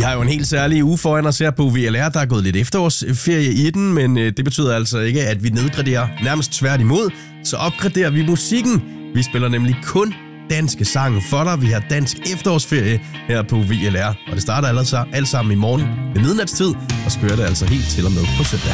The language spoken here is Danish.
har jo en helt særlig uge foran os her på VLR. Der er gået lidt efterårsferie i den, men det betyder altså ikke, at vi nedgraderer. Nærmest tværtimod, så opgraderer vi musikken. Vi spiller nemlig kun danske sange for dig. Vi har dansk efterårsferie her på VLR, og det starter alt sammen i morgen ved midnatstid, og skører det altså helt til og med på søndag.